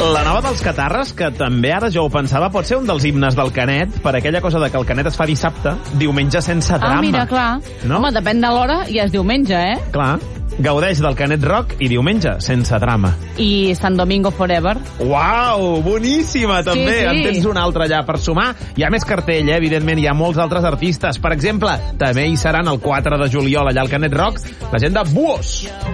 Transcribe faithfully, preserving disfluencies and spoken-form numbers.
La nova dels Catarres, que també ara jo ho pensava, pot ser un dels himnes del Canet, per aquella cosa de que el Canet es fa dissabte, diumenge sense drama. Ah, mira, clar. No? Home, depèn de l'hora i és diumenge, eh? Clar. Gaudeix del Canet Rock i diumenge sense drama. I Sant Domingo Forever. Uau, boníssima, també. Sí, sí. En tens una altra allà per sumar. Hi ha més cartell, eh? Evidentment, hi ha molts altres artistes. Per exemple, també hi seran el quatre de juliol allà al Canet Rock la gent de Buos.